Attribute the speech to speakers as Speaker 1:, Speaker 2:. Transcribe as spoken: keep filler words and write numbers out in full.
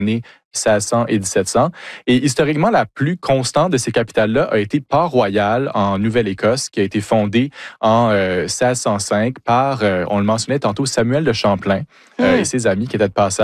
Speaker 1: années seize cents et dix-sept cents. Et historiquement, la plus constante de ces capitales-là a été Port-Royal en Nouvelle-Écosse, qui a été fondée en euh, seize cent cinq par, euh, on le mentionnait tantôt, Samuel de Champlain euh,
Speaker 2: Hmm.
Speaker 1: et ses amis qui étaient de passage